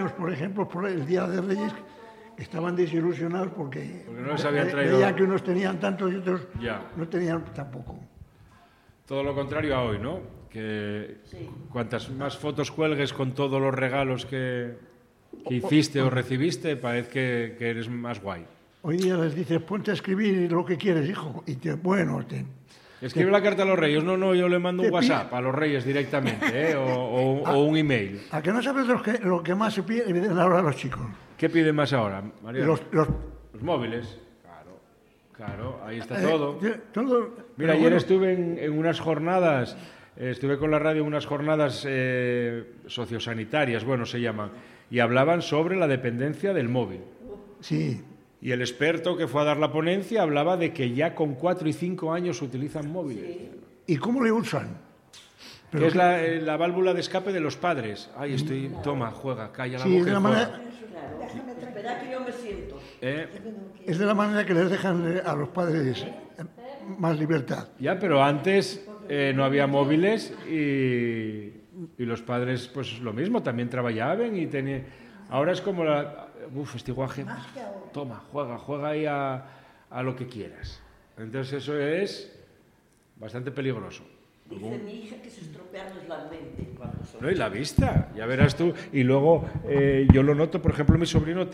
niños, por ejemplo, por el Día de Reyes, estaban desilusionados porque no les habían traído... veían que unos tenían tanto y otros Ya. no tenían tampoco. Todo lo contrario a hoy, ¿no? Que cuantas más fotos cuelgues con todos los regalos que hiciste o recibiste, parece que eres más guay. Hoy día les dices, ponte a escribir lo que quieres, hijo. Y Escribe la carta a los reyes. No, yo le mando un WhatsApp a los reyes directamente, ¿eh? o un email. ¿A que no sabes lo que más se piden ahora los chicos? ¿Qué piden más ahora, María? Los móviles. Claro, ahí está todo. Mira, ayer bueno, estuve en unas jornadas, estuve con la radio en unas jornadas sociosanitarias, bueno, se llaman, y hablaban sobre la dependencia del móvil. Sí. Y el experto que fue a dar la ponencia hablaba de que ya con 4 y 5 años utilizan móviles. Sí. ¿Y cómo le usan? Que es la válvula de escape de los padres. Ay, toma, juega, calla la boca y juega. Espera que yo me siento. Es de la manera que les dejan a los padres más libertad. Ya, pero antes no había móviles y los padres, pues lo mismo, también trabajaban y tenían... Ahora es como este guaje, toma, juega ahí a lo que quieras. Entonces eso es bastante peligroso. Dice mi hija que se estropean la mente cuando son... No, y la vista, ya verás tú. Y luego yo lo noto, por ejemplo, mi sobrino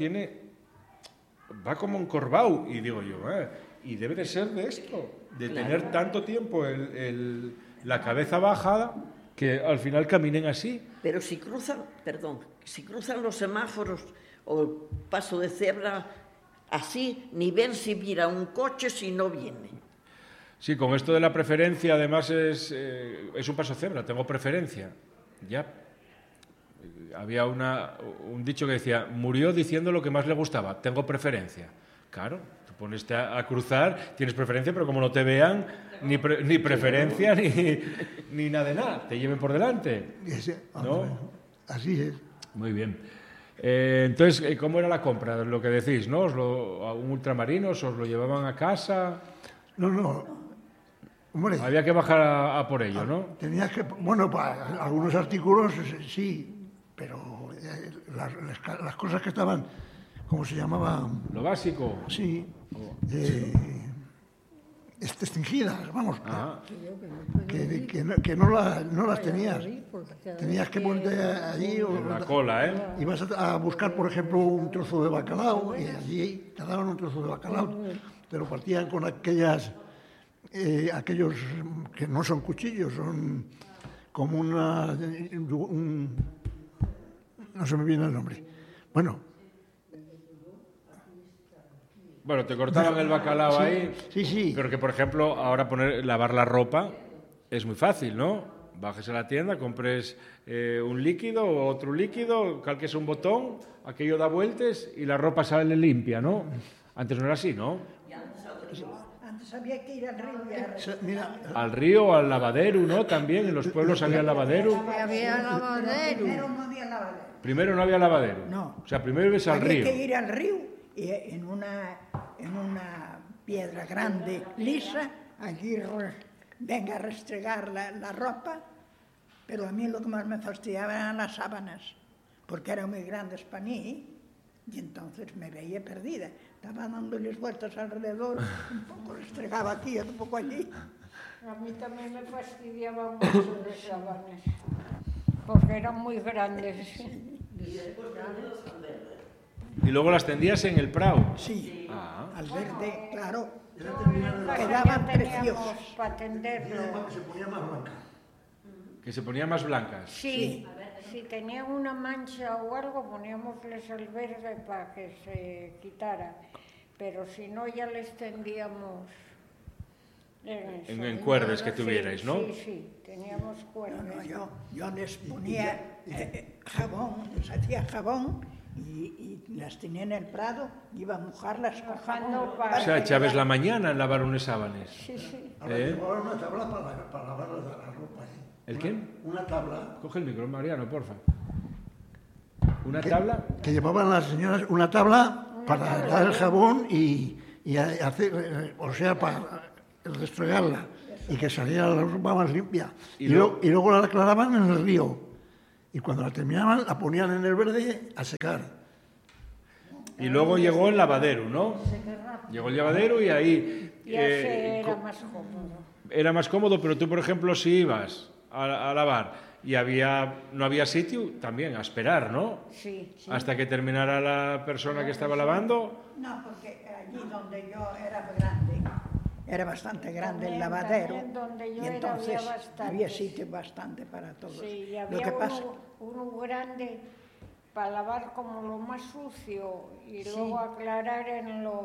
va como encorvado, y digo yo, y debe de ser de esto, de tener tanto tiempo la cabeza bajada, que al final caminen así. Pero si cruzan los semáforos o el paso de cebra así, ni ven si mira un coche si no viene. Sí, con esto de la preferencia, además es un paso cebra, tengo preferencia. Ya. Había un dicho que decía, murió diciendo lo que más le gustaba, tengo preferencia. Claro, tú pones a cruzar, tienes preferencia, pero como no te vean, ni preferencia, ni nada de nada, te lleven por delante. ¿No? Así es. Muy bien. Entonces, ¿cómo era la compra? Lo que decís, ¿no? ¿A un ultramarino os lo llevaban a casa? No. Hombre, había que bajar a por ello, ¿no? Tenías que... Bueno, para algunos artículos sí, pero las cosas que estaban... ¿Cómo se llamaba? ¿Lo básico? Sí. Extinguidas, vamos. Que no las tenías. Tenías que ponerte allí... En la cola, ¿eh? Ibas a buscar, por ejemplo, un trozo de bacalao y allí te daban un trozo de bacalao. Te lo partían con aquellos que no son cuchillos, son como no se me viene el nombre. Bueno, te cortaban el bacalao ahí. Sí. Pero que, por ejemplo, ahora lavar la ropa es muy fácil, ¿no? Bajes a la tienda, compres un líquido o otro líquido, calques un botón, aquello da vueltas y la ropa sale limpia, ¿no? Antes no era así, ¿no? Antes había que ir al río. Al río, al lavadero, ¿no? También en los pueblos había lavadero. Había lavadero. Primero no había lavadero. No. O sea, primero ibas al río. Había que ir al río y en una piedra grande, lisa, allí venga a restregar la ropa, pero a mí lo que más me fastidiaba eran las sábanas, porque eran muy grandes para mí y entonces me veía perdida. Estaba dándoles vueltas alrededor, un poco restregaba aquí, un poco allí. A mí también me fastidiaba mucho las sábanas, porque eran muy grandes. Y luego las tendías en el prado. Sí, al verde, claro. Quedaban preciosos. Para tenderlo. Que se ponían más blancas. Sí. Si tenían una mancha o algo, poníamosles al verde para que se quitara. Pero si no, ya les tendíamos en cuerdas que tuvierais, ¿no? Sí, teníamos cuerdas. No, yo les ponía jabón, les hacía jabón y las tenía en el prado, iba a mojarlas con jabón. O sea, echabas la mañana en lavar unas sábanas. Sí. Ahora una tabla para lavar la ropa. ¿El qué? Una tabla. Coge el micro, Mariano, porfa. ¿Una tabla? Que llevaban las señoras una tabla para dar el jabón y hacer, para restregarla y que saliera la ropa más limpia. Y luego la aclaraban en el río. y cuando la terminaban la ponían en el verde a secar. Y luego llegó el lavadero, ¿no? Llegó el lavadero y ahí... Ya se era más cómodo. Era más cómodo, pero tú, por ejemplo, si ibas a lavar y no había sitio, también a esperar, ¿no? Sí, sí. Hasta que terminara la persona que estaba lavando. No, porque allí donde yo era grande, era bastante grande el lavadero, también donde yo y era entonces había bastante. había sitio bastante para todos. Sí, y Lo había que pasa, uno grande para lavar como lo más sucio y luego aclarar en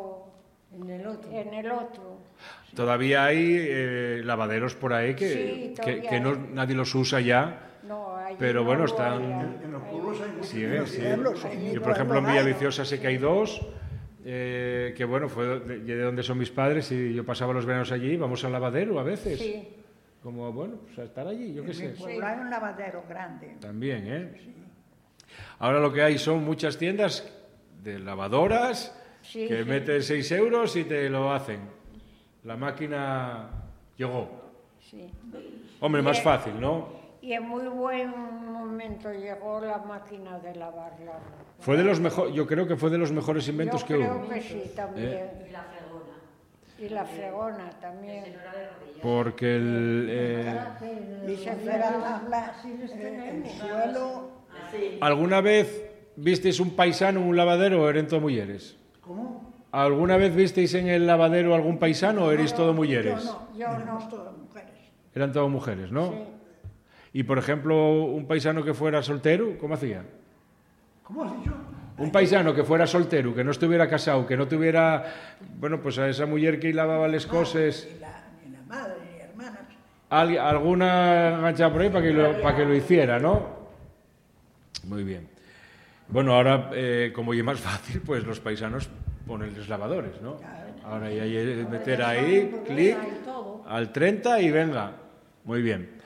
el otro. Todavía hay lavaderos por ahí Sí, todavía que nadie los usa ya. No, allí Pero no bueno, lo están... había. En los pueblos hay muchos. Sí. pueblos, en mi Yo, por ejemplo, en pueblo hay. Villaviciosa sé que hay dos, que bueno, fue de donde son mis padres y yo pasaba los veranos allí, íbamos al lavadero a veces. Sí, Como, bueno, pues a estar allí, yo qué En mi sé. pueblo hay un lavadero grande. También, ¿eh? Ahora lo que hay son muchas tiendas de lavadoras Sí, que sí. metes 6 euros y te lo hacen. La máquina llegó. sí. Hombre, más fácil, ¿no? Y en muy buen momento llegó la máquina de lavar la ropa. Fue de los yo creo que fue de los mejores inventos Yo que creo hubo. que sí, también. Y la fregona también. Porque Y se fuera el suelo, ¿alguna vez visteis un paisano en un lavadero o eran todo mujeres? ¿Cómo? ¿Alguna vez visteis en el lavadero algún paisano o erais todo mujeres? Yo no. éramos todas mujeres. Eran todas mujeres, ¿no? Sí. Y, por ejemplo, un paisano que fuera soltero, ¿cómo hacía? ¿Cómo has dicho? Un paisano que fuera soltero, que no estuviera casado, que no tuviera, bueno, pues a esa mujer que lavaba las cosas, Ni la madre, ni hermanas. alguna enganchada por ahí para que lo hiciera, ¿no? Muy bien. Bueno, ahora, como ya es más fácil, pues los paisanos ponen los lavadores, ¿no? Ahora ya hay que meter ahí, clic, al 30 y venga. Muy bien.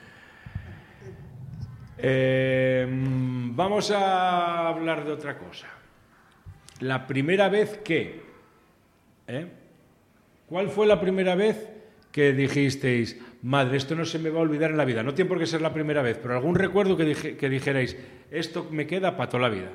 Vamos a hablar de otra cosa. La primera vez que... ¿Cuál fue la primera vez que dijisteis, madre, esto no se me va a olvidar en la vida? No tiene por qué ser la primera vez, pero algún recuerdo que dijerais, esto me queda para toda la vida.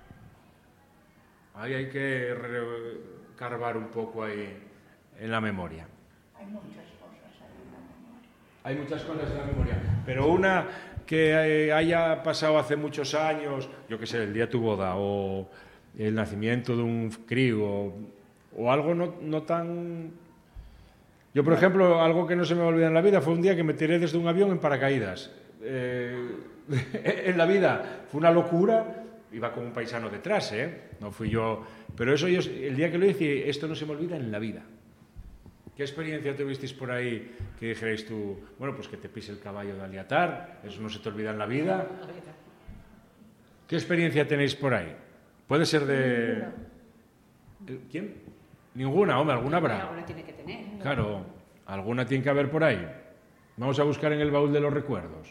Ahí hay que carbar un poco ahí en la memoria. Hay muchas cosas ahí en la memoria. Hay muchas cosas en la memoria, pero una que haya pasado hace muchos años, yo qué sé, el día de tu boda o el nacimiento de un crío o algo no tan... Yo, por ejemplo, algo que no se me va a olvidar en la vida fue un día que me tiré desde un avión en paracaídas. En la vida fue una locura, iba con un paisano detrás, no fui yo, pero eso el día que lo hice, esto no se me olvida en la vida. ¿Qué experiencia tuvisteis por ahí que dijerais tú, bueno, pues que te pise el caballo de Aliatar, eso no se te olvida en la vida? ¿Qué experiencia tenéis por ahí? Puede ser de... ¿Quién? Ninguna, hombre, alguna habrá. Alguna tiene que tener. Claro, alguna tiene que haber por ahí. Vamos a buscar en el baúl de los recuerdos.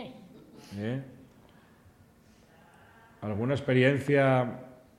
¿Alguna experiencia,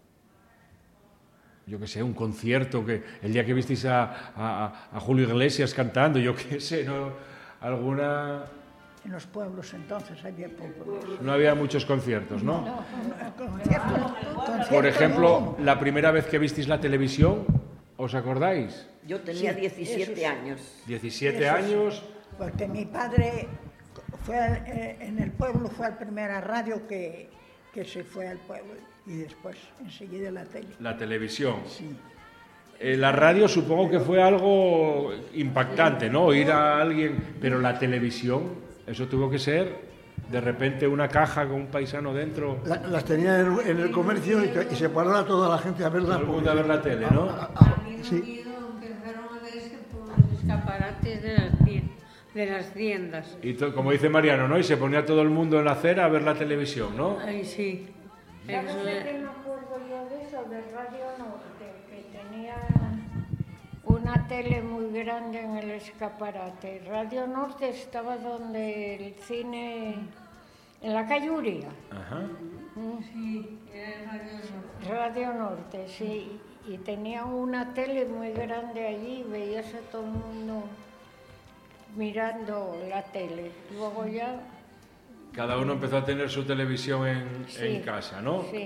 yo qué sé, un concierto, que el día que visteis a Julio Iglesias cantando, yo qué sé, ¿no? ¿Alguna...? En los pueblos entonces había pocos. No había muchos conciertos, ¿no? Conciertos Por ejemplo, la primera vez que visteis la televisión, ¿os acordáis? Yo tenía Sí, 17 eso sí. años. 17 años... Porque mi padre fue en el pueblo, fue la primera radio que se fue al pueblo y después enseguida la tele. La televisión. Sí. La radio supongo que fue algo impactante, ¿no? Oír a alguien, pero la televisión, eso tuvo que ser de repente una caja con un paisano dentro, Las tenía en el comercio y se paró a toda la gente a verla. todo el mundo a ver la tele, ¿no? Sí. Empezaron a verse por los escaparates de las tiendas. Y como dice Mariano, ¿no? Y se ponía todo el mundo en la acera a ver la televisión, ¿no? Ay, sí. ¿Sabes de qué me acuerdo yo de eso? De Radio Norte, que tenía una tele muy grande en el escaparate. Radio Norte estaba donde el cine, en la calle Uría. Ajá. Sí, era Radio Norte, sí. Y tenía una tele muy grande allí, veías a todo el mundo mirando la tele. Luego ya Cada uno empezó a tener su televisión Sí. en casa, ¿no? Sí.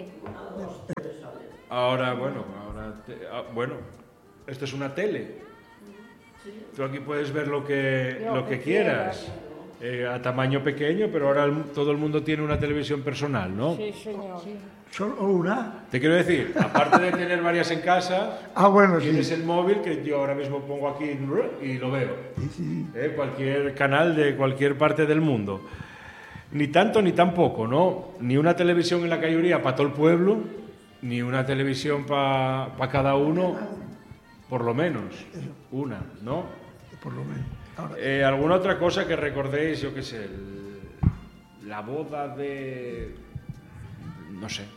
Ahora, bueno, esto es una tele. Tú aquí puedes ver lo que quieras. A tamaño pequeño, pero ahora todo el mundo tiene una televisión personal, ¿no? Sí, señor. ¿Solo una? Te quiero decir, aparte de tener varias en casa, Bueno, sí. tienes el móvil que yo ahora mismo pongo aquí y lo veo. Sí. Cualquier canal de cualquier parte del mundo. Ni tanto ni tampoco, ¿no? Ni una televisión en la cañería para todo el pueblo, ni una televisión para cada uno, por lo menos. Una, ¿no? Por lo menos. Ahora, ¿Alguna otra cosa que recordéis, yo qué sé, la boda de... no sé.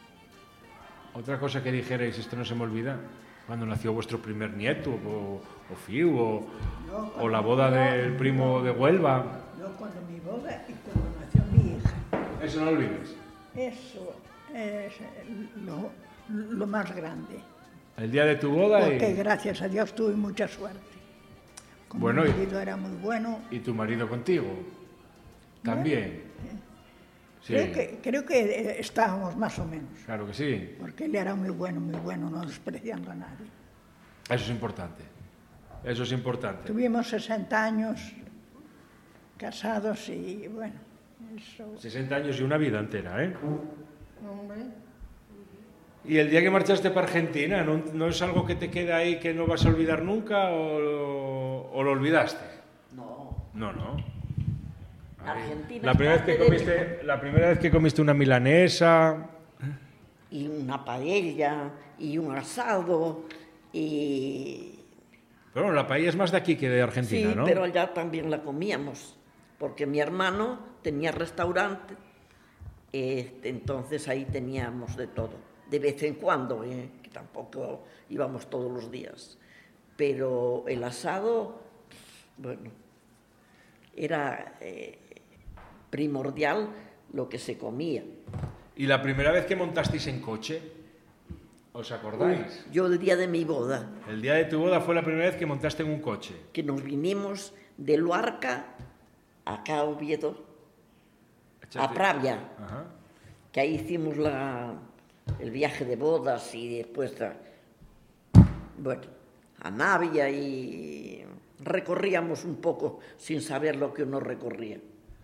Otra cosa que dijerais, esto no se me olvida, cuando nació vuestro primer nieto, o Fiu, o la boda del primo de Huelva. Yo cuando mi boda y cuando nació mi hija. Eso no lo olvides. Eso es lo más grande. El día de tu boda Porque gracias a Dios tuve mucha suerte. Como Bueno, mi marido era muy bueno. y tu marido contigo. También. Sí, Creo que estábamos más o menos. claro que sí. Porque él era muy bueno, no despreciando a nadie. Eso es importante. Eso es importante. Tuvimos 60 años casados y bueno, eso... 60 años y una vida entera, ¿eh? Hombre. ¿Y el día que marchaste para Argentina, no es algo que te queda ahí que no vas a olvidar nunca o lo olvidaste? No. No. Argentina La es primera vez que comiste una milanesa... y una paella, y un asado, y... Pero bueno, la paella es más de aquí que de Argentina, Sí, ¿no? pero allá también la comíamos, porque mi hermano tenía restaurante, entonces ahí teníamos de todo. De vez en cuando, que tampoco íbamos todos los días. Pero el asado, bueno, era primordial lo que se comía. ¿Y la primera vez que montasteis en coche? ¿Os acordáis? Yo el día de mi boda, El día de tu boda fue la primera vez que montaste en un coche. que nos vinimos de Luarca acá a Oviedo, a Pravia, Ajá. que ahí hicimos el viaje de bodas y después, bueno, a Navia y recorríamos un poco sin saber lo que uno recorría.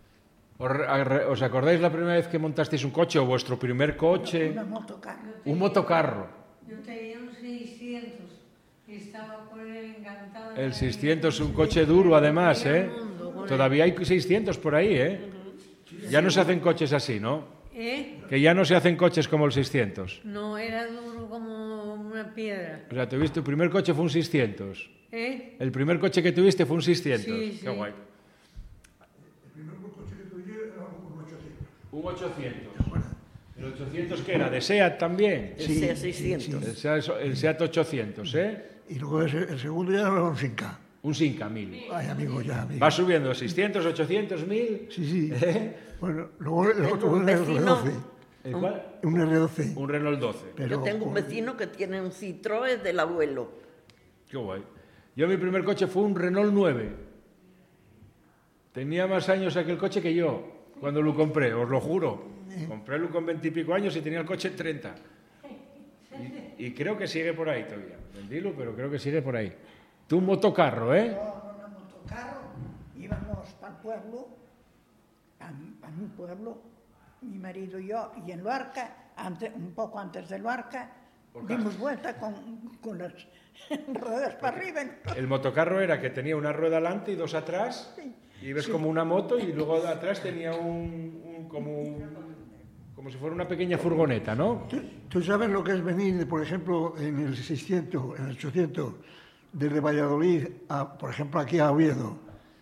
¿Os acordáis la primera vez que montasteis un coche o vuestro primer coche? Una motocarro. Un motocarro. Yo tenía un 600 y estaba con él encantado. El 600, un coche duro además, ¿eh? Todavía hay 600 por ahí, ¿eh? Ya no se hacen coches así, ¿no? Que ya no se hacen coches como el 600. No, era duro como una piedra. O sea, tu primer coche fue un 600. ¿Eh? El primer coche que tuviste fue un 600. Sí, Qué sí. guay. el primer coche que tuve era un 800. Un 800. ¿El 800 qué era? ¿De SEAT también? El SEAT 600. El SEAT 800, ¿eh? Y luego el segundo ya era un 5K. Un 5000. Ay, amigo, ya, amigo. Va subiendo 600, 800, 1000. Sí. ¿Eh? Bueno, luego tuve un vecino- R12. ¿El cuál? Un R12. Un Renault 12. Pero Yo tengo un vecino que tiene un Citroën del abuelo. Qué guay. Yo mi primer coche fue un Renault 9. Tenía más años aquel coche que yo, cuando lo compré, os lo juro. Compré con 20 y pico años y tenía el coche 30. Y creo que sigue por ahí todavía. Vendílo, pero creo que sigue por ahí. Tú un motocarro, ¿eh? Con una motocarro íbamos para el pueblo, a mi pueblo, mi marido y yo, y en Luarca, un poco antes de Luarca, dimos vuelta con las ruedas para arriba. El motocarro era que tenía una rueda delante y dos atrás, y ves como una moto, y luego de atrás tenía como si fuera una pequeña furgoneta, ¿no? ¿Tú sabes lo que es venir, por ejemplo, en el 600, en el 800, desde Valladolid, por ejemplo, aquí a Oviedo?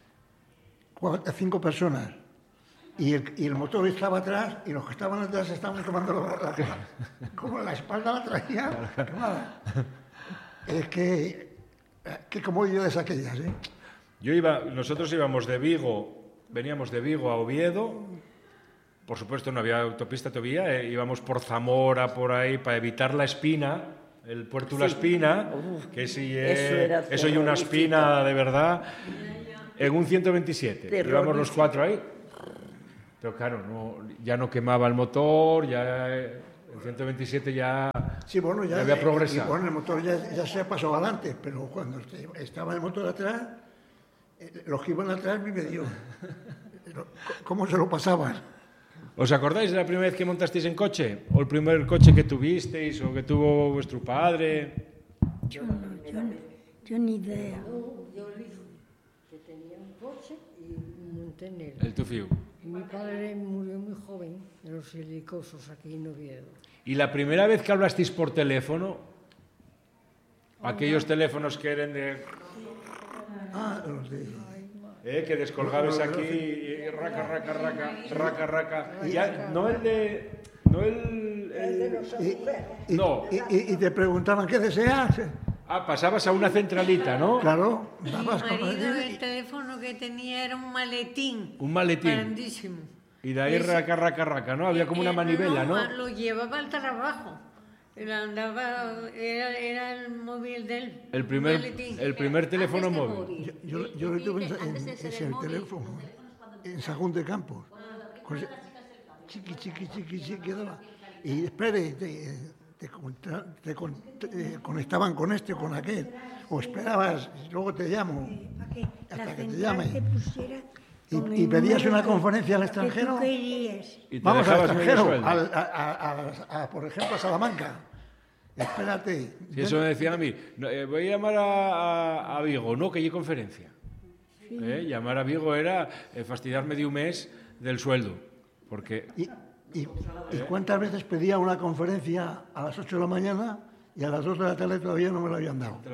5 personas. Y el motor estaba atrás y los que estaban atrás estaban tomando como la espalda la traían. quemada. Es que comodidades aquellas, ¿eh? Nosotros íbamos de Vigo, veníamos de Vigo a Oviedo. Por supuesto no había autopista todavía, íbamos por Zamora, por ahí, para evitar la Espina, el Puerto La Espina, que sí eso y una espina de verdad, en un 127. Íbamos los 4 ahí. Pero claro, ya no quemaba el motor, ya el 127 ya, Sí, bueno, ya había progresado. Y bueno, el motor ya se pasó adelante, pero cuando estaba el motor atrás, los que iban atrás me dio. ¿Cómo se lo pasaban? ¿Os acordáis de la primera vez que montasteis en coche? ¿O el primer coche que tuvisteis o que tuvo vuestro padre? Yo ni idea. Yo que tenía un coche y monté en él. El Tufiu. Y mi padre murió muy joven de los silicosos aquí en Oviedo. ¿Y la primera vez que hablasteis por teléfono? Aquellos teléfonos que eran de... Los de... que descolgabas aquí y raca. Ya, no el de... No no. Y te preguntaban qué deseas. Pasabas a una centralita, ¿no? Claro. Mi marido, el teléfono que tenía era un maletín. Un maletín. Grandísimo. Y de ahí raca, ¿no? Había como una manivela, ¿no? Lo llevaba al trabajo. Era el móvil de él. El primer teléfono móvil. Yo lo tuve en ese teléfono, en Sagún de Campos. Chiqui, daba. Y espere, te conectaban con este o con aquel. O esperabas, luego te llamo. Hasta que te llame. Y pedías una conferencia al extranjero. Y te Vamos al dejabas medio extranjero, sueldo. por ejemplo, a Salamanca. Espérate. Si eso me decían a mí, voy a llamar a Vigo, no, que hay conferencia. Llamar a Vigo era fastidiarme de un mes del sueldo. Porque... ¿Y cuántas veces pedía una conferencia a las 8 de la mañana y a las 2 de la tarde todavía no me la habían dado?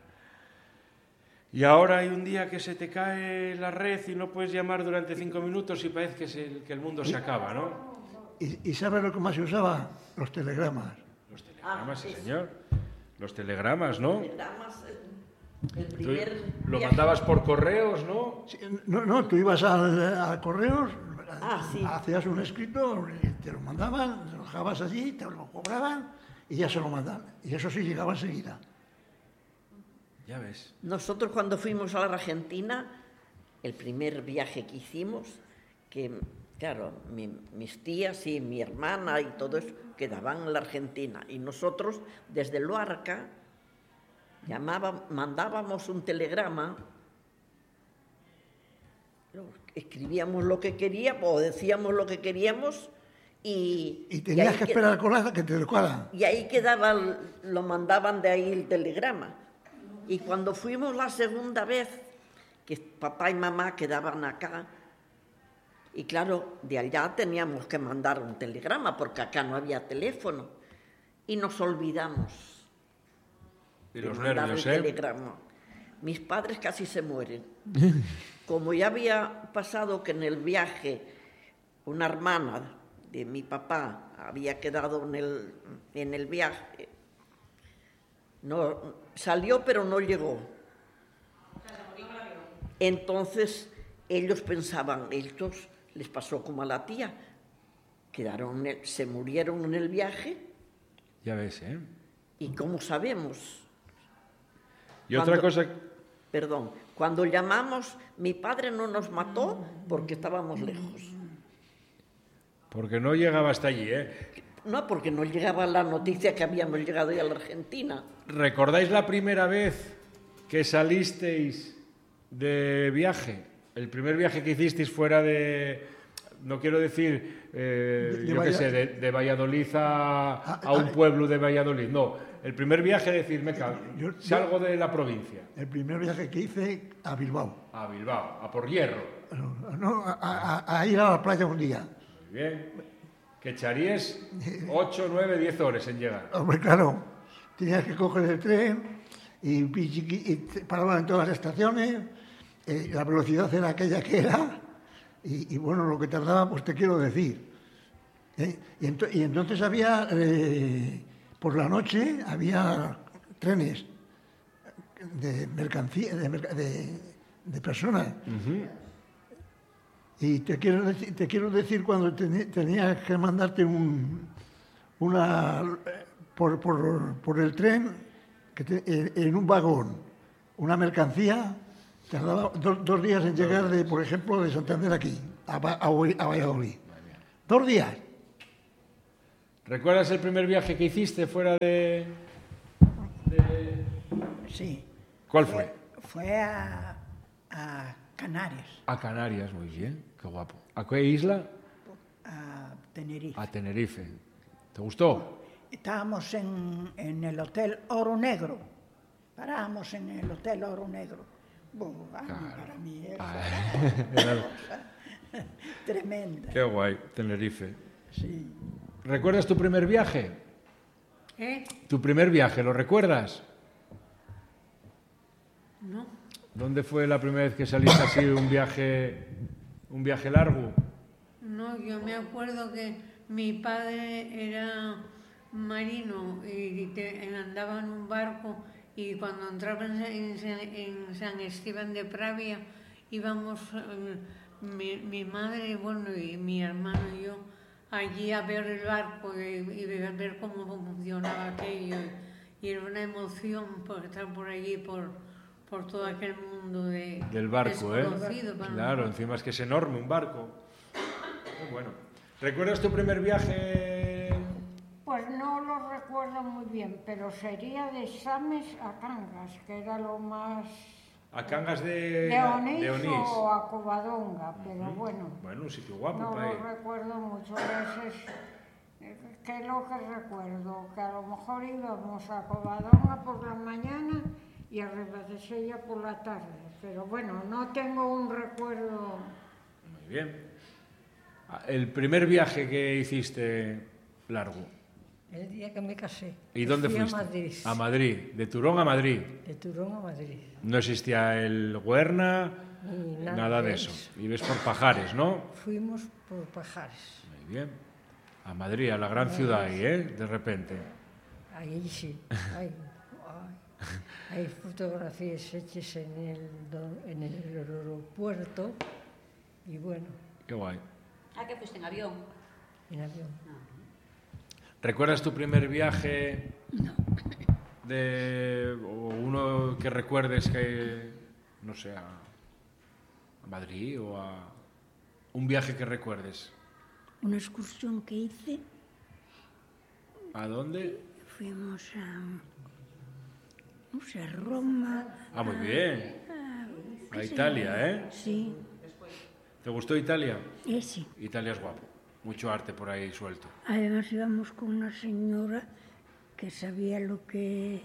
Y ahora hay un día que se te cae la red y no puedes llamar durante 5 minutos y parece que el mundo se acaba, ¿no? ¿Y sabes lo que más se usaba? Los telegramas. Los telegramas, sí, señor. Los telegramas, ¿no? El primer Lo viaje. mandabas por correos, ¿no? Sí, no, tú ibas a correos, Sí. hacías un escrito, te lo mandaban, lo dejabas allí, te lo cobraban y ya se lo mandaban. Y eso sí llegaba enseguida. Ya ves. Nosotros cuando fuimos a la Argentina, el primer viaje que hicimos, que claro, mis tías y mi hermana y todo eso quedaban en la Argentina. Y nosotros desde Luarca mandábamos un telegrama, escribíamos lo que queríamos o decíamos lo que queríamos y tenías que esperar a que te tocara. Y ahí quedaba, lo mandaban de ahí el telegrama. Y cuando fuimos la segunda vez, que papá y mamá quedaban acá, y claro, de allá teníamos que mandar un telegrama, porque acá no había teléfono, y nos olvidamos Y de los mandar nervios, el telegrama. Mis padres casi se mueren. Como ya había pasado que en el viaje una hermana de mi papá había quedado en el viaje, no, salió pero no llegó. Entonces ellos pensaban, ellos les pasó como a la tía, se murieron en el viaje. Ya ves, ¿eh? ¿Y cómo sabemos? Y otra cosa... Perdón, cuando llamamos, mi padre no nos mató porque estábamos lejos. Porque no llegaba hasta allí, ¿eh? No, porque no llegaba la noticia que habíamos llegado ya a la Argentina. ¿Recordáis la primera vez que salisteis de viaje? El primer viaje que hicisteis fuera de... No quiero decir, de Valladolid a un pueblo de Valladolid. No, el primer viaje de decir, salgo de la provincia. El primer viaje que hice a Bilbao. A Bilbao, a por hierro. No, a ir a la playa un día. Muy bien. Que echarías 8, 9, 10 horas en llegar. Hombre, claro, tenías que coger el tren y paraban en todas las estaciones, la velocidad era aquella que era, y bueno, lo que tardaba, pues te quiero decir. Y entonces había, por la noche, había trenes de mercancía, de personas. Uh-huh. Y te quiero decir cuando tenías que mandarte por el tren, en un vagón, una mercancía, tardaba 2 días en llegar, por ejemplo, de Santander aquí, a Valladolid. 2 días. ¿Recuerdas el primer viaje que hiciste fuera de...? Sí. ¿Cuál fue? Fue a Canarias, A Canarias, muy bien, qué guapo. ¿A qué isla? a Tenerife. A Tenerife. ¿Te gustó? Estábamos en el Hotel Oro Negro. Parábamos en el Hotel Oro Negro. Bueno, para mí eso era una cosa tremenda. Qué guay, Tenerife. Sí. ¿Recuerdas tu primer viaje? ¿Tu primer viaje, lo recuerdas? No. ¿Dónde fue la primera vez que saliste así un viaje largo? No, yo me acuerdo que mi padre era marino y andaba en un barco, y cuando entraba en San Esteban de Pravia íbamos mi madre, bueno, y mi hermano y yo allí a ver el barco y ver cómo funcionaba aquello, y era una emoción por estar por allí, por todo aquel mundo del barco, desconocido para claro, nosotros. encima es que es enorme un barco. Muy bueno. ¿Recuerdas tu primer viaje? Pues no lo recuerdo muy bien, pero sería de Sames a Cangas, que era lo más... A Cangas de Onís Onís. o a Covadonga, pero bueno, Bueno, un sitio guapo no para lo ir. recuerdo mucho. ¿Qué es lo que recuerdo? Que a lo mejor íbamos a Covadonga por la mañana y a Ribadesella por la tarde, pero bueno, no tengo un recuerdo. Muy bien. El primer viaje que hiciste largo. El día que me casé. ¿Y dónde fui fuiste? A Madrid. A Madrid. De Turón a Madrid. De Turón a Madrid. No existía el Huerna, Ni nada de eso. Ibes por Pajares, ¿no? Fuimos por Pajares. Muy bien. A Madrid, a la gran ciudad ahí, ¿eh? De repente. Ahí sí. Hay fotografías hechas en el aeropuerto y bueno, Qué guay. ¿Que fuiste en avión? en avión. ¿Recuerdas tu primer viaje? No. O uno que recuerdes que, no sé, a Madrid o a... Un viaje que recuerdes. Una excursión que hice, ¿A dónde? fuimos a, no sé, a Roma. Ah, muy bien. A Italia, ¿eh? Sí, ¿Te gustó Italia? sí. Italia es guapo. Mucho arte por ahí suelto. Además íbamos con una señora que sabía lo que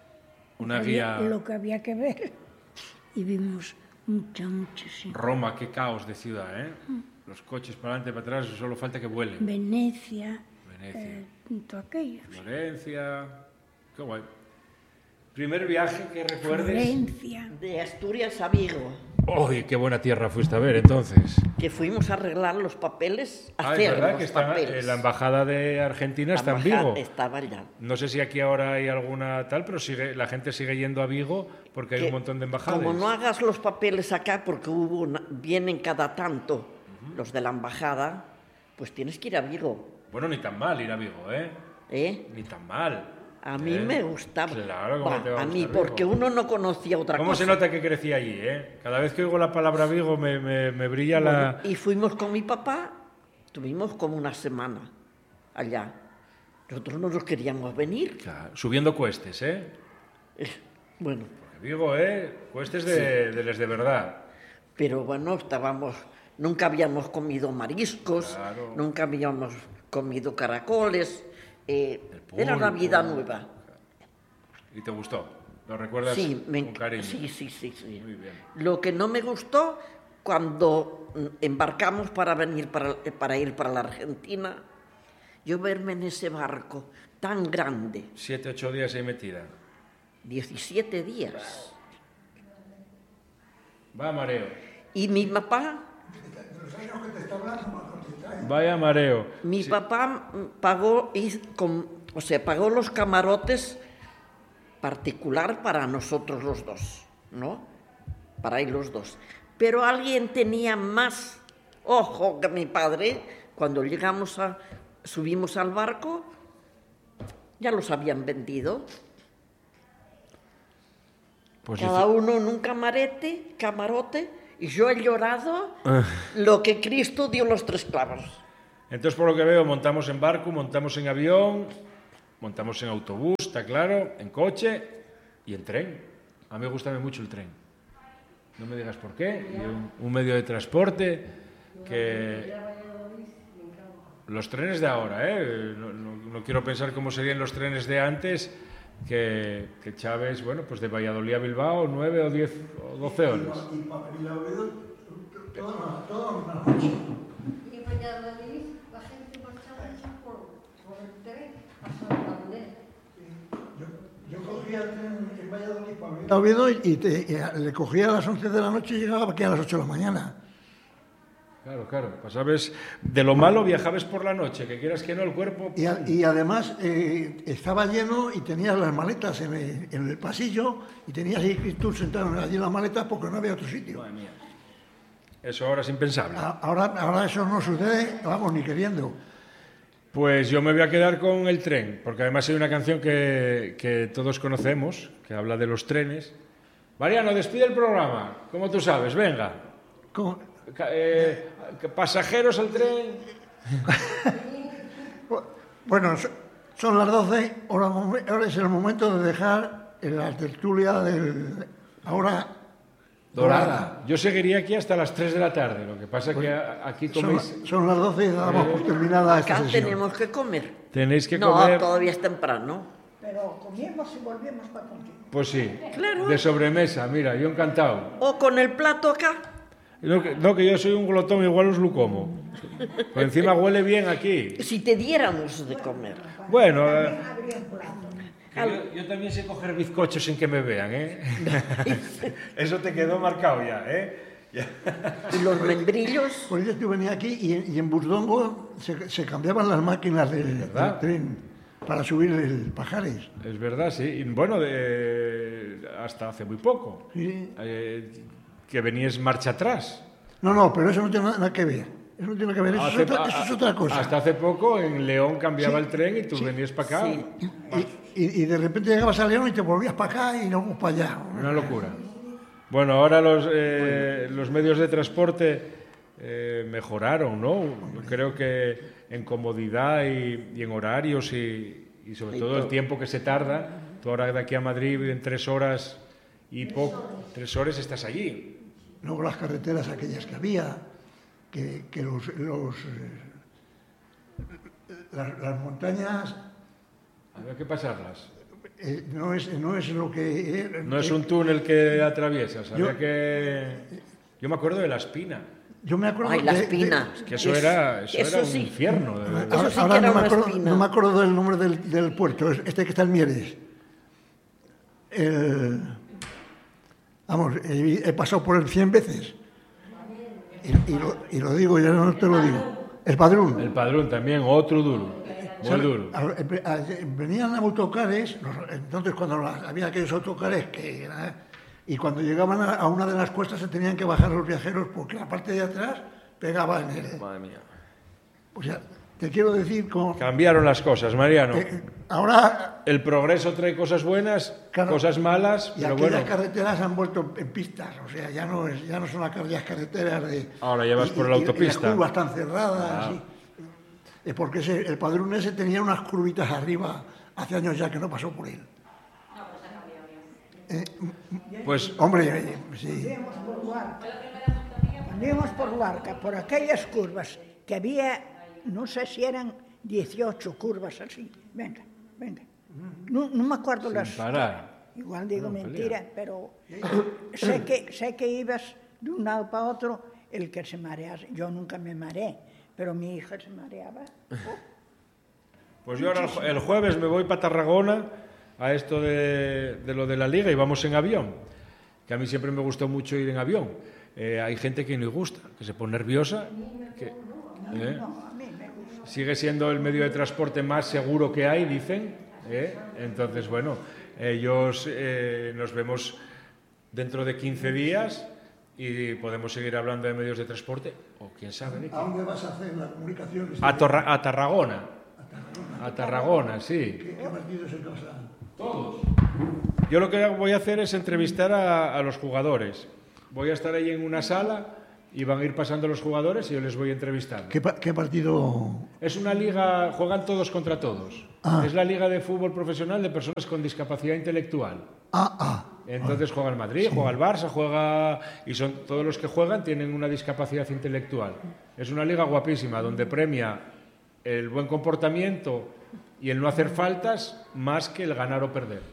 había que ver y vimos mucha, sí. Roma, qué caos de ciudad, ¿eh? Los coches para adelante, para atrás, solo falta que vuelen. Venecia, Venecia. todo aquello. Florencia. Qué guay. ¿Primer viaje que recuerdes? Florencia. De Asturias a Vigo, ¡Uy, qué buena tierra fuiste a ver entonces! que fuimos a arreglar los papeles, a Ah, es hacer verdad los que está, papeles. la embajada de Argentina está en Vigo. Estaba allá. No sé si aquí ahora hay alguna tal, pero la gente sigue yendo a Vigo porque hay Que un montón de embajadas. Como no hagas los papeles acá, porque vienen cada tanto los de la embajada, pues tienes que ir a Vigo. Bueno, ni tan mal ir a Vigo, ¿eh? ¿Eh? Ni tan mal. A mí me gustaba. Claro, ¿cómo te va a a mí, gustar porque Vigo? uno no conocía otra ¿Cómo cosa. se nota que crecí allí, eh? Cada vez que oigo la palabra Vigo me brilla la... Y fuimos con mi papá, tuvimos como una semana allá. Nosotros no nos queríamos venir. Claro, subiendo cuestes, ¿eh? Bueno, Porque Vigo, cuestes de les de verdad. pero bueno, nunca habíamos comido mariscos, Claro. nunca habíamos comido caracoles. Era una pulpo. vida nueva. ¿Y te gustó? ¿Lo recuerdas Sí, con cariño? sí. Muy bien. Lo que no me gustó cuando embarcamos para ir para la Argentina, yo verme en ese barco tan grande, 7, 8 días ahí metida. 17 días. Va mareo. Y mi papá, Vaya mareo. mi papá pagó los camarotes particular para nosotros los dos, ¿no? Para ir los dos. Pero alguien tenía más ojo que mi padre. Cuando subimos al barco, ya los habían vendido. Pues Cada uno en un camarote, y yo he llorado lo que Cristo dio los 3 clavos. Entonces, por lo que veo, montamos en barco, montamos en avión, montamos en autobús, está claro, en coche y en tren. A mí me gusta mucho el tren. No me digas por qué. Y un medio de transporte que... Los trenes de ahora, no quiero pensar cómo serían los trenes de antes, que Chávez, bueno, pues de Valladolid a Bilbao, 9 o 10 o 12 horas. Y en Valladolid la gente marchaba por el tren a Santander. Yo cogía el tren en Valladolid para Oviedo y le cogía a las 11 de la noche y llegaba aquí a las 8 de la mañana. Claro, pasabas de lo malo, viajabas por la noche, que quieras que no, el cuerpo... Y además estaba lleno y tenías las maletas en el pasillo y tenías ahí tú sentado allí en las maletas porque no había otro sitio. Madre mía. Eso ahora es impensable. Ahora eso no sucede, vamos, ni queriendo. Pues yo me voy a quedar con el tren, porque además hay una canción que todos conocemos, que habla de los trenes. Mariano, despide el programa, como tú sabes, venga. ¿Cómo? Pasajeros al tren. Bueno, son las 12, ahora es el momento de dejar la tertulia del ahora dorada. Yo seguiría aquí hasta las 3 de la tarde, lo que pasa es que aquí coméis... Son las 12 y damos por terminada esta Acá sesión. tenemos que comer. Tenéis que No, comer... todavía es temprano. Pero comíamos y volvíamos para contigo. Pues sí, Claro. de sobremesa, mira, yo encantado. O con el plato acá. No, que yo soy un glotón, igual os lo como. Por encima huele bien aquí. Si te diéramos de comer. Bueno, Habría un plato. yo también sé coger bizcochos sin que me vean, ¿eh? Eso te quedó marcado ya, ¿eh? Ya. Y los membrillos. Por eso yo venía aquí y en Burdongo se cambiaban las máquinas del tren para subir el Pajares. Es verdad, sí. Y bueno, hasta hace muy poco. Sí. Que venías marcha atrás. No, pero eso no tiene nada que ver. Eso no tiene que ver, eso es otra cosa. Hasta hace poco en León cambiaba el tren y tú venías para acá. Sí. Y de repente llegabas a León y te volvías para acá y luego para allá. Una locura. Bueno, ahora los medios de transporte mejoraron, ¿no? Creo que en comodidad y en horarios y sobre todo el tiempo que se tarda. Tú ahora de aquí a Madrid en 3 horas y poco, 3 horas estás allí. Luego las carreteras aquellas que había, que las montañas... Había que pasarlas. No es lo que... No es un túnel que atraviesas. Yo me acuerdo de La Espina. Yo me acuerdo Ay, La Espina. Que eso era un sí. infierno. De verdad. Eso sí Ahora que era no, una espina. no me acuerdo del nombre del puerto, este que está en Mieres. Vamos, he pasado por él 100 veces. Y lo digo, ya no te lo digo. El Padrón. El Padrón también, otro duro. Muy duro. Venían autocares, entonces cuando había aquellos autocares y cuando llegaban a una de las cuestas se tenían que bajar los viajeros porque la parte de atrás pegaba en él. Madre mía. O sea, te quiero decir como... Cambiaron las cosas, Mariano. Ahora... El progreso trae cosas buenas, Claro, cosas malas, y pero aquellas bueno. carreteras han vuelto en pistas, o sea, ya no son aquellas carreteras de... Ahora ya vas por la autopista. Y las curvas están cerradas. Porque el Padrón ese tenía unas curvitas arriba, hace años ya que no pasó por él. Pues, Hombre, sí. Andíamos por Luarca, por aquellas curvas, que había, no sé si eran 18 curvas así. Venga. No me acuerdo sin las... parar. Igual digo mentira, pero sé que ibas de un lado para otro, el que se marease. Yo nunca me mareé, pero mi hija se mareaba. Pues yo ahora el jueves me voy para Tarragona a esto de lo de la liga y vamos en avión, que a mí siempre me gustó mucho ir en avión. Hay gente que no le gusta, que se pone nerviosa. No, a mí me gusta. Sigue siendo el medio de transporte más seguro que hay, dicen. Entonces, bueno, ellos nos vemos dentro de 15 días y podemos seguir hablando de medios de transporte, o quién sabe de qué. ¿A dónde vas a hacer la comunicación? A Tarragona. A Tarragona, sí. ¿Qué partidos se casan? Todos. Yo lo que voy a hacer es entrevistar a los jugadores. Voy a estar ahí en una sala y van a ir pasando los jugadores y yo les voy entrevistando. ¿Qué partido? Es una liga, juegan todos contra todos. Es la liga de fútbol profesional de personas con discapacidad intelectual. Entonces juega el Madrid, juega el Barça, y son todos los que juegan tienen una discapacidad intelectual. Es una liga guapísima donde premia el buen comportamiento y el no hacer faltas más que el ganar o perder.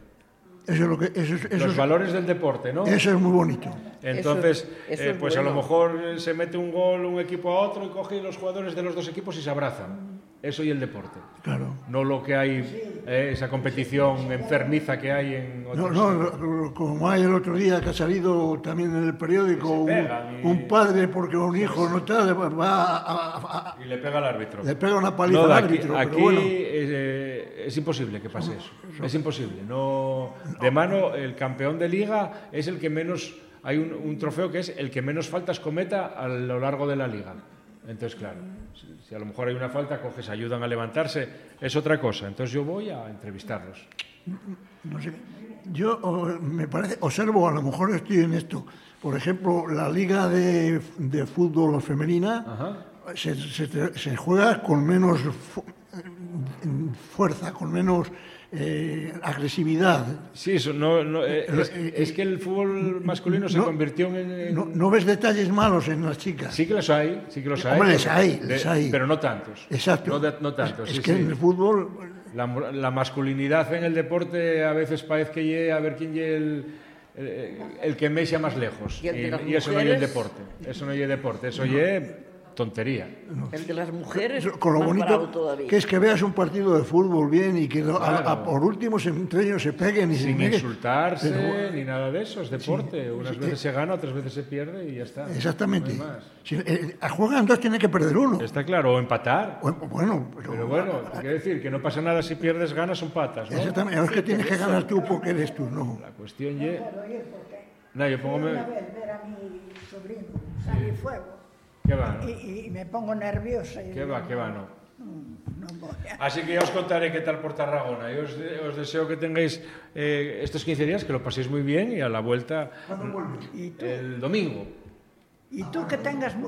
Los valores del deporte, ¿no? Eso es muy bonito. Entonces, eso es pues bueno. a lo mejor se mete un gol un equipo a otro y coge los jugadores de los dos equipos y se abrazan. Eso y el deporte. Claro. No lo que hay, esa competición enfermiza que hay en otros. No, como hay el otro día que ha salido también en el periódico un padre porque un hijo no está, va y le pega al árbitro. Le pega una paliza al árbitro. Aquí pero bueno. es imposible que pase eso. Es imposible. No, de mano, el campeón de liga es el que menos... Hay un trofeo que es el que menos faltas cometa a lo largo de la liga. Entonces, claro, si a lo mejor hay una falta, coges, ayudan a levantarse, es otra cosa. Entonces yo voy a entrevistarlos. No sé, yo me parece, observo, a lo mejor estoy en esto, por ejemplo, la liga de fútbol femenina se juega con menos fuerza, con menos agresividad. Sí, eso es que el fútbol masculino se convirtió en... No ves detalles malos en las chicas. Sí que los hay, Hombre, les hay. Pero no tantos. Exacto. No tantos. Es que en el fútbol... La masculinidad en el deporte a veces parece que llegue a ver quién llegue el que me echa más lejos. Y eso no es el deporte. Eso no es deporte. Eso es tontería. El de las mujeres, con lo más bonito bravo todavía. que es que veas un partido de fútbol bien y que por último entre ellos se peguen y sin insultarse ni nada de eso, es deporte. Sí, unas veces se gana, otras veces se pierde y ya está. Exactamente. No hay más. Si juegan dos, tiene que perder uno. Está claro, o empatar. Bueno, pero bueno, quiere decir que no pasa nada si pierdes, ganas o empatas, ¿no? Exactamente, no es que tienes que ganar tú porque eres tú, no. La cuestión es... No, yo pongo... Una vez ver a mi sobrino salir fuego. ¿Qué va, no? Y me pongo nerviosa. ¿Qué va, no? No voy a... Así que ya os contaré qué tal por Tarragona. Yo os deseo que tengáis estos 15 días, que lo paséis muy bien y a la vuelta ¿Cuándo vuelves? el domingo. Y tú que tengas